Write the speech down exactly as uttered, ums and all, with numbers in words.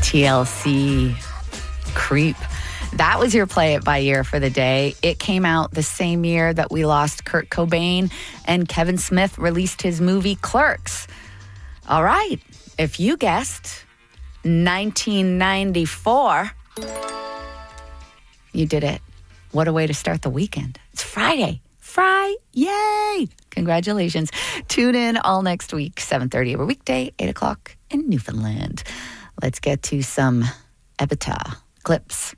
T L C, Creep. That was your play it by year for the day. It came out the same year that we lost Kurt Cobain and Kevin Smith released his movie Clerks. All right. If you guessed nineteen ninety-four, you did it. What a way to start the weekend. It's Friday. Friday. Yay. Congratulations. Tune in all next week, seven thirty every weekday, eight o'clock in Newfoundland. Let's get to some Epitaph clips.